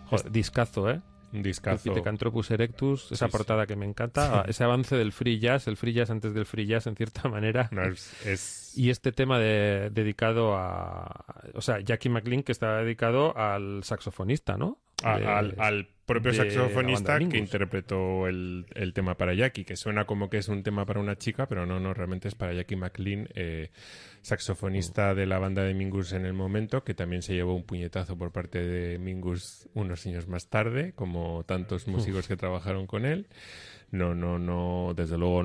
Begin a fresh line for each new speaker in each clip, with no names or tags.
Joder, discazo, ¿eh?
Un discazo.
Pithecanthropus erectus, esa portada que me encanta, ese avance del free jazz, el free jazz antes del free jazz en cierta manera.
No, es...
Y este tema dedicado a... O sea, Jackie McLean, que está dedicado al saxofonista, ¿no?
Al propio saxofonista que
Mingus.
interpretó el tema para Jackie, que suena como que es un tema para una chica, pero no, realmente es para Jackie McLean, saxofonista de la banda de Mingus en el momento, que también se llevó un puñetazo por parte de Mingus unos años más tarde, como tantos músicos que trabajaron con él. No, desde luego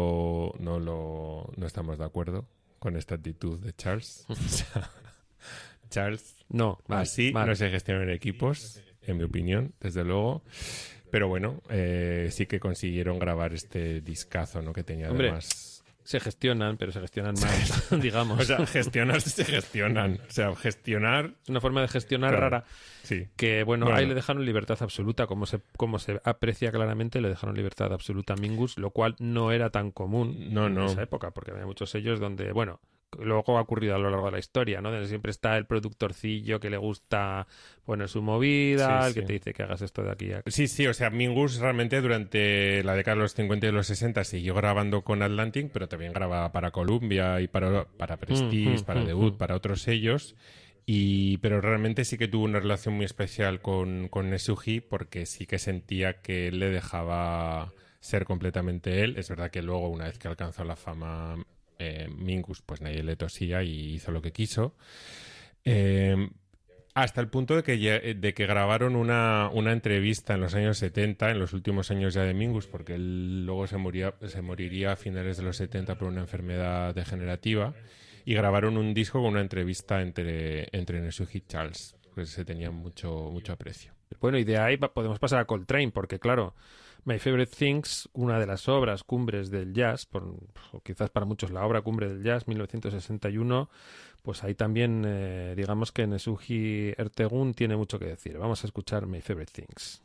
no estamos de acuerdo con esta actitud de Charles. Charles,
no,
así no se gestionan equipos, en mi opinión, desde luego. Pero bueno, sí que consiguieron grabar este discazo, ¿no? Que tenía además...
Se gestionan, pero se gestionan mal, digamos.
O sea, se gestionan. O sea, gestionar...
Es una forma de gestionar rara.
Sí.
Que, bueno, ahí le dejaron libertad absoluta. Como se aprecia claramente, le dejaron libertad absoluta a Mingus, lo cual no era tan común en esa época, porque había muchos sellos donde, bueno... Luego ha ocurrido a lo largo de la historia, ¿no? Donde siempre está el productorcillo que le gusta poner su movida, el que te dice que hagas esto de aquí a aquí.
Sí, o sea, Mingus realmente durante la década de los 50 y los 60 siguió grabando con Atlantic, pero también grababa para Columbia y para Prestige, para Debut, para otros sellos. Pero realmente sí que tuvo una relación muy especial con Nesuhi, porque sí que sentía que él le dejaba ser completamente él. Es verdad que luego, una vez que alcanzó la fama... Mingus, pues nadie le tosía y hizo lo que quiso, hasta el punto de que grabaron una entrevista en los años 70, en los últimos años ya de Mingus, porque él luego se moriría a finales de los 70 por una enfermedad degenerativa, y grabaron un disco con una entrevista entre Nesuhi y Charles, pues se tenían mucho aprecio.
Bueno, y de ahí podemos pasar a Coltrane, porque claro, My Favorite Things, una de las obras cumbres del jazz, o quizás para muchos la obra cumbre del jazz, 1961, pues ahí también, digamos que Nesuhi Ertegún tiene mucho que decir. Vamos a escuchar My Favorite Things.